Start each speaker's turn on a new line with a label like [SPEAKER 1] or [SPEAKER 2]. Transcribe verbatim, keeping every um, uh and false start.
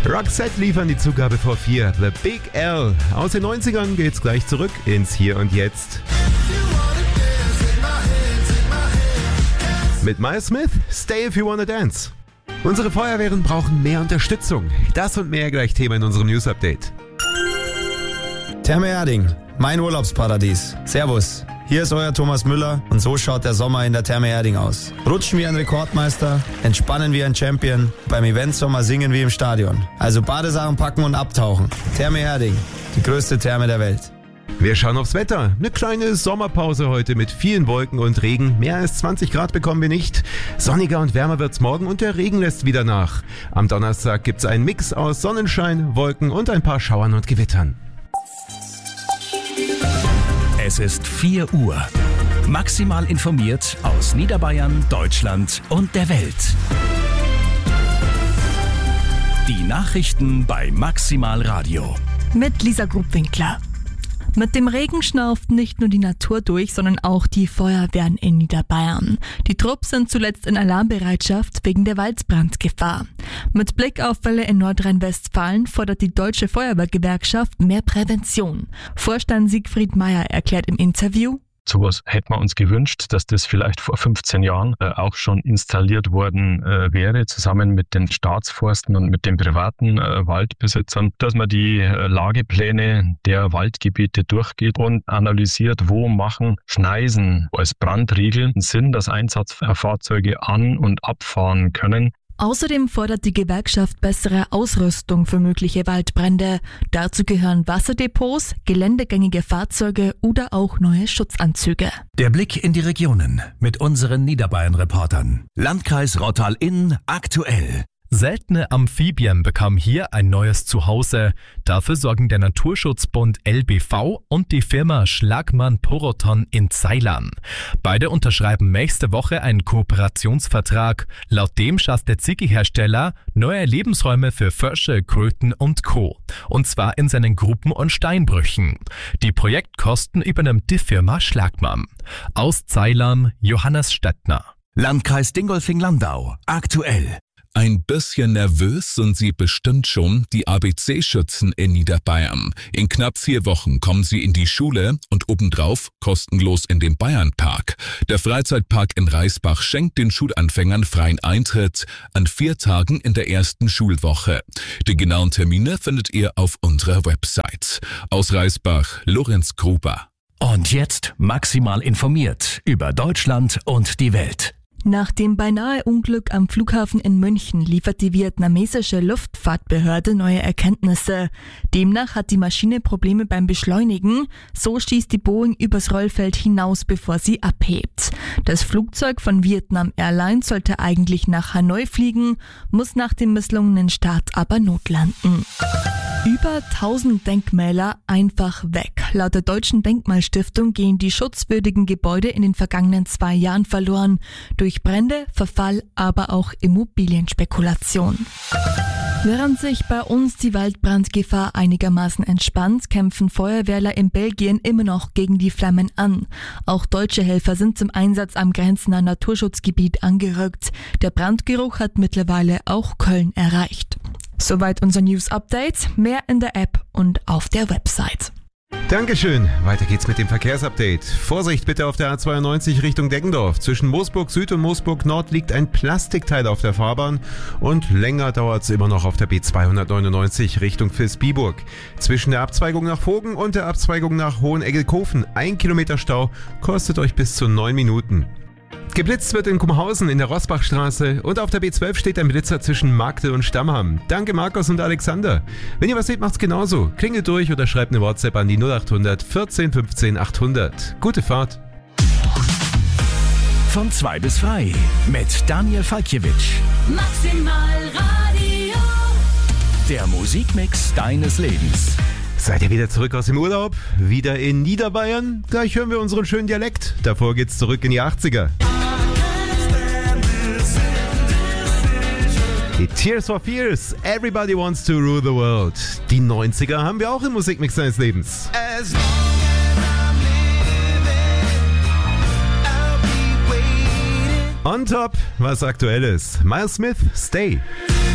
[SPEAKER 1] Roxette liefern die Zugabe vor vier. The Big L. Aus den neunzigern geht's gleich zurück ins Hier und Jetzt. Mit Miles Smith, Stay If You Wanna Dance. Unsere Feuerwehren brauchen mehr Unterstützung. Das und mehr gleich Thema in unserem News-Update.
[SPEAKER 2] Therme Erding, mein Urlaubsparadies. Servus, hier ist euer Thomas Müller und so schaut der Sommer in der Therme Erding aus. Rutschen wie ein Rekordmeister, entspannen wie ein Champion, beim Eventsommer singen wie im Stadion. Also Badesachen packen und abtauchen. Therme Erding, die größte Therme der Welt.
[SPEAKER 1] Wir schauen aufs Wetter. Eine kleine Sommerpause heute mit vielen Wolken und Regen. Mehr als zwanzig Grad bekommen wir nicht. Sonniger und wärmer wird's morgen und der Regen lässt wieder nach. Am Donnerstag gibt's einen Mix aus Sonnenschein, Wolken und ein paar Schauern und Gewittern.
[SPEAKER 3] Es ist vier Uhr. Maximal informiert aus Niederbayern, Deutschland und der Welt. Die Nachrichten bei Maximal Radio.
[SPEAKER 4] Mit Lisa Grubwinkler. Mit dem Regen schnauft nicht nur die Natur durch, sondern auch die Feuerwehren in Niederbayern. Die Trupps sind zuletzt in Alarmbereitschaft wegen der Waldbrandgefahr. Mit Blick auf Fälle in Nordrhein-Westfalen fordert die Deutsche Feuerwehrgewerkschaft mehr Prävention. Vorstand Siegfried Meyer erklärt im Interview:
[SPEAKER 5] Sowas hätten wir uns gewünscht, dass das vielleicht vor fünfzehn Jahren äh, auch schon installiert worden äh, wäre, zusammen mit den Staatsforsten und mit den privaten äh, Waldbesitzern, dass man die äh, Lagepläne der Waldgebiete durchgeht und analysiert, wo machen Schneisen als Brandriegel Sinn, dass Einsatzfahrzeuge an- und abfahren können.
[SPEAKER 4] Außerdem fordert die Gewerkschaft bessere Ausrüstung für mögliche Waldbrände. Dazu gehören Wasserdepots, geländegängige Fahrzeuge oder auch neue Schutzanzüge.
[SPEAKER 3] Der Blick in die Regionen mit unseren Niederbayern-Reportern. Landkreis Rottal-Inn aktuell.
[SPEAKER 6] Seltene Amphibien bekommen hier ein neues Zuhause. Dafür sorgen der Naturschutzbund L B V und die Firma Schlagmann Poroton in Ceylon. Beide unterschreiben nächste Woche einen Kooperationsvertrag. Laut dem schafft der Ziggy-Hersteller neue Lebensräume für Frösche, Kröten und Co. Und zwar in seinen Gruppen und Steinbrüchen. Die Projektkosten übernimmt die Firma Schlagmann. Aus Ceylon Johannes Stettner.
[SPEAKER 3] Landkreis Dingolfing-Landau aktuell.
[SPEAKER 7] Ein bisschen nervös sind Sie bestimmt schon, die A B C-Schützen in Niederbayern. In knapp vier Wochen kommen Sie in die Schule und obendrauf kostenlos in den Bayernpark. Der Freizeitpark in Reisbach schenkt den Schulanfängern freien Eintritt an vier Tagen in der ersten Schulwoche. Die genauen Termine findet ihr auf unserer Website. Aus Reisbach, Lorenz Gruber.
[SPEAKER 3] Und jetzt maximal informiert über Deutschland und die Welt.
[SPEAKER 4] Nach dem beinahe Unglück am Flughafen in München liefert die vietnamesische Luftfahrtbehörde neue Erkenntnisse. Demnach hat die Maschine Probleme beim Beschleunigen. So schießt die Boeing übers Rollfeld hinaus, bevor sie abhebt. Das Flugzeug von Vietnam Airlines sollte eigentlich nach Hanoi fliegen, muss nach dem misslungenen Start aber notlanden. Über tausend Denkmäler einfach weg. Laut der Deutschen Denkmalstiftung gehen die schutzwürdigen Gebäude in den vergangenen zwei Jahren verloren. Durch Brände, Verfall, aber auch Immobilienspekulation. Während sich bei uns die Waldbrandgefahr einigermaßen entspannt, kämpfen Feuerwehrler in Belgien immer noch gegen die Flammen an. Auch deutsche Helfer sind zum Einsatz am grenznahen Naturschutzgebiet angerückt. Der Brandgeruch hat mittlerweile auch Köln erreicht. Soweit unser News-Update. Mehr in der App und auf der Website.
[SPEAKER 1] Dankeschön. Weiter geht's mit dem Verkehrsupdate. Vorsicht bitte auf der A zweiundneunzig Richtung Deggendorf. Zwischen Moosburg Süd und Moosburg Nord liegt ein Plastikteil auf der Fahrbahn und länger dauert's immer noch auf der B zweihundertneunundneunzig Richtung Vilsbiburg. Zwischen der Abzweigung nach Vogen und der Abzweigung nach Hoheneggelkofen ein Kilometer Stau kostet euch bis zu neun Minuten. Geblitzt wird in Kumhausen in der Rossbachstraße und auf der B zwölf steht ein Blitzer zwischen Magde und Stammham. Danke Markus und Alexander. Wenn ihr was seht, macht's genauso. Klingelt durch oder schreibt eine WhatsApp an die null acht hundert vierzehn fünfzehn achthundert. Gute Fahrt.
[SPEAKER 3] Von zwei bis frei mit Daniel Falkjewitsch.
[SPEAKER 8] Maximal Radio.
[SPEAKER 3] Der Musikmix deines Lebens.
[SPEAKER 1] Seid ihr wieder zurück aus dem Urlaub? Wieder in Niederbayern? Gleich hören wir unseren schönen Dialekt. Davor geht's zurück in die achtziger. Die Tears for Fears, Everybody Wants to Rule the World. Die neunziger haben wir auch im Musikmix deines Lebens. On top, was aktuell ist. Miles Smith, Stay.